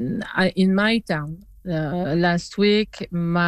in my town. Last week,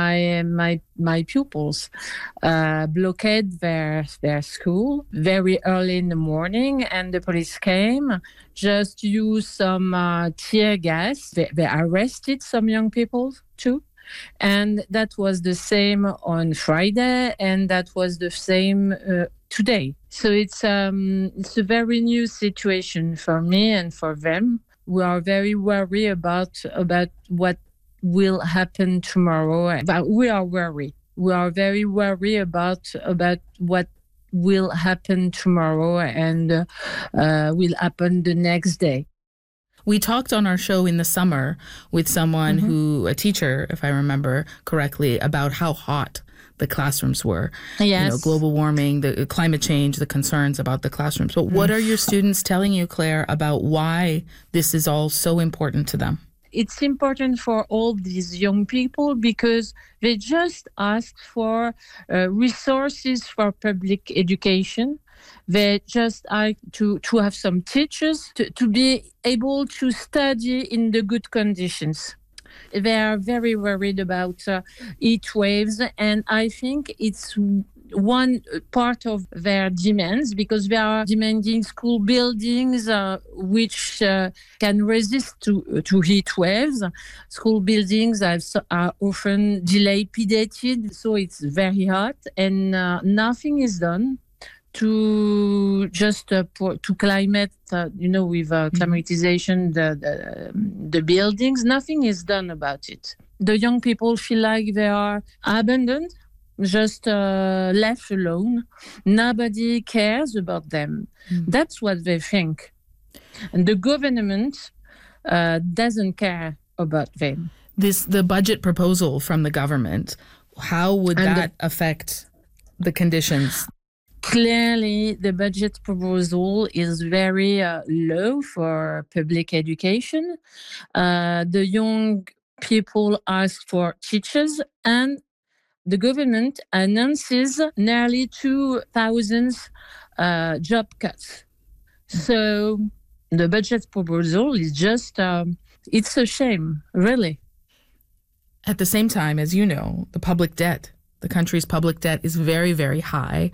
my pupils blockade their school very early in the morning, and the police came, just used some tear gas. They arrested some young people too. And that was the same on Friday, and that was the same today. So it's a very new situation for me and for them. We are very worried about what will happen tomorrow. But we are worried. We are very worried about what will happen tomorrow and will happen the next day. We talked on our show in the summer with someone a teacher, if I remember correctly, about how hot the classrooms were. Yes. Global warming, the climate change, the concerns about the classrooms. But what are your students telling you, Claire, about why this is all so important to them? It's important for all these young people because they just ask for resources for public education. They just like to have some teachers to be able to study in the good conditions. They are very worried about heat waves, and I think it's one part of their demands because they are demanding school buildings which can resist to heat waves. School buildings are often dilapidated, so it's very hot, and nothing is done to just to climate, with climatization, the buildings. Nothing is done about it. The young people feel like they are abandoned, just left alone. Nobody cares about them. That's what they think. And the government doesn't care about them. The budget proposal from the government, how would that affect the conditions? Clearly, the budget proposal is very low for public education. The young people ask for teachers, and the government announces nearly 2,000 job cuts. So the budget proposal is just, it's a shame, really. At the same time, as you know, the country's public debt is very, very high.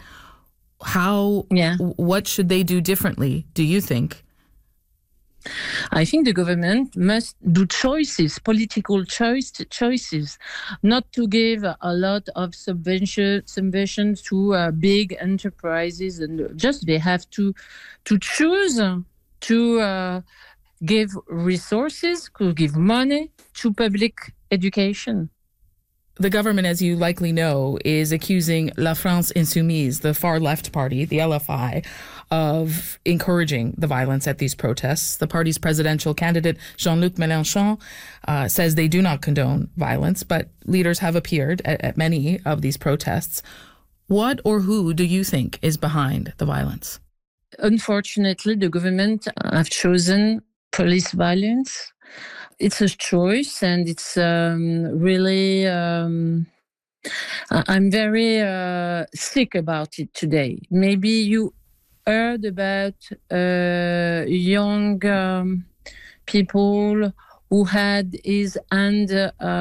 What should they do differently, do you think? I think the government must do political choices, not to give a lot of subventions to big enterprises, and just they have to choose to give resources, to give money to public education. The government, as you likely know, is accusing La France Insoumise, the far-left party, the LFI, of encouraging the violence at these protests. The party's presidential candidate, Jean-Luc Mélenchon, says they do not condone violence, but leaders have appeared at many of these protests. What or who do you think is behind the violence? Unfortunately, the government have chosen police violence. It's a choice, and it's really... I'm very sick about it today. Maybe you heard about young people who had his hand...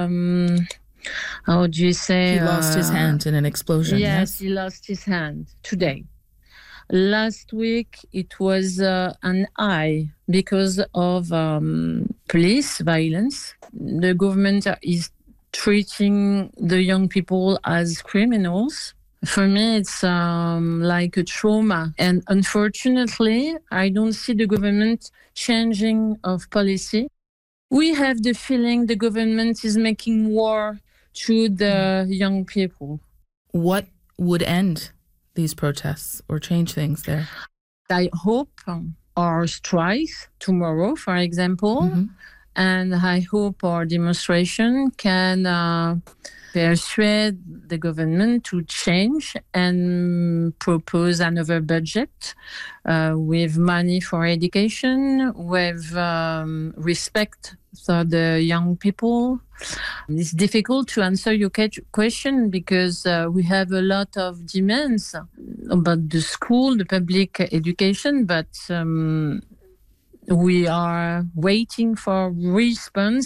how do you say? He lost his hand in an explosion. Yes, he lost his hand today. Last week, it was an eye because of police violence. The government is treating the young people as criminals. For me, it's like a trauma. And unfortunately, I don't see the government changing of policy. We have the feeling the government is making war to the young people. What would end these protests or change things there? I hope our strike tomorrow, for example, and I hope our demonstration can persuade the government to change and propose another budget with money for education, with respect for the young people. It's difficult to answer your question because we have a lot of demands about the school, the public education, but we are waiting for response.